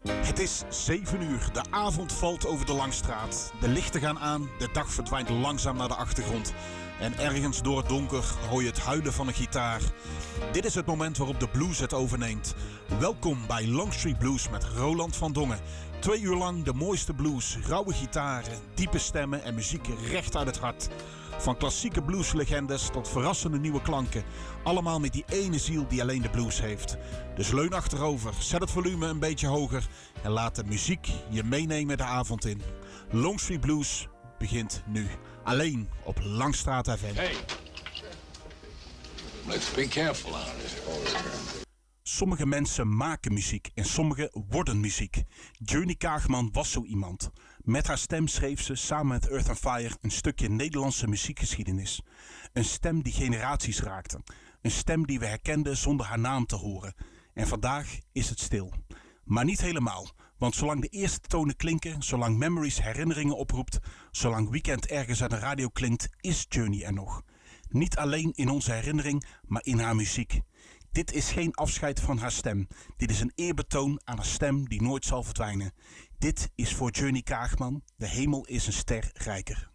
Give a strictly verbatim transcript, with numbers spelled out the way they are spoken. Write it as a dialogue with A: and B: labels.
A: Het is zeven uur, de avond valt over de Langstraat. De lichten gaan aan, de dag verdwijnt langzaam naar de achtergrond. En ergens door het donker hoor je het huilen van een gitaar. Dit is het moment waarop de blues het overneemt. Welkom bij Longstreet Blues met Roland van Dongen. Twee uur lang de mooiste blues, rauwe gitaren, diepe stemmen en muziek recht uit het hart. Van klassieke blueslegendes tot verrassende nieuwe klanken. Allemaal met die ene ziel die alleen de blues heeft. Dus leun achterover, zet het volume een beetje hoger en laat de muziek je meenemen de avond in. Longstreet Blues begint nu. Alleen op Langstraat F M.
B: Hey, let's be careful out here.
A: Sommige mensen maken muziek en sommige worden muziek. Journey Kaagman was zo iemand. Met haar stem schreef ze samen met Earth and Fire een stukje Nederlandse muziekgeschiedenis. Een stem die generaties raakte. Een stem die we herkenden zonder haar naam te horen. En vandaag is het stil. Maar niet helemaal, want zolang de eerste tonen klinken, zolang Memories herinneringen oproept, zolang Weekend ergens aan de radio klinkt, is Journey er nog. Niet alleen in onze herinnering, maar in haar muziek. Dit is geen afscheid van haar stem. Dit is een eerbetoon aan haar stem die nooit zal verdwijnen. Dit is voor Journey Kaagman. De hemel is een ster rijker.